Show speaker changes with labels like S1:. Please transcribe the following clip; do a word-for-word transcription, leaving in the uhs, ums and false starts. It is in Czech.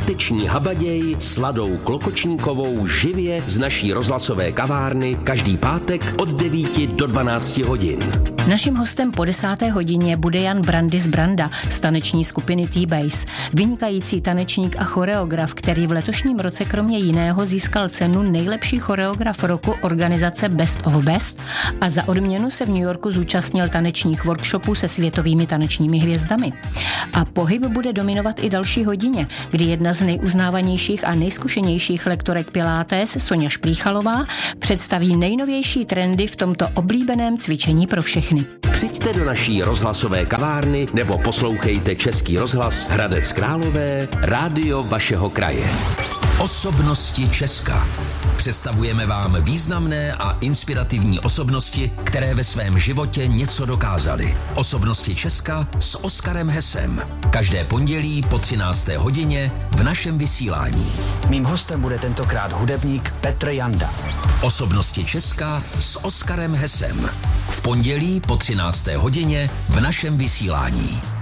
S1: páteční habaděj s Ladou Klokočníkovou živě z naší rozhlasové kavárny každý pátek od devíti do dvanácti hodin.
S2: Naším hostem po desáté hodině bude Jan Brandis Branda z taneční skupiny T-Base, vynikající tanečník a choreograf, který v letošním roce kromě jiného získal cenu nejlepší choreograf roku organizace Best of Best a za odměnu se v New Yorku zúčastnil tanečních workshopů se světovými tanečními hvězdami. A pohyb bude dominovat i další hodině, kdy jedna z nejuznávanějších a nejzkušenějších lektorek Pilates, Soňa Šplíchalová, představí nejnovější trendy v tomto oblíbeném cvičení pro všechny.
S1: Přijďte do naší rozhlasové kavárny nebo poslouchejte Český rozhlas Hradec Králové, rádio vašeho kraje. Osobnosti Česka. Představujeme vám významné a inspirativní osobnosti, které ve svém životě něco dokázaly. Osobnosti Česka s Oskarem Hesem. Každé pondělí po třinácté hodině v našem vysílání.
S3: Mým hostem bude tentokrát hudebník Petr Janda.
S1: Osobnosti Česka s Oskarem Hesem. V pondělí po třinácté hodině v našem vysílání.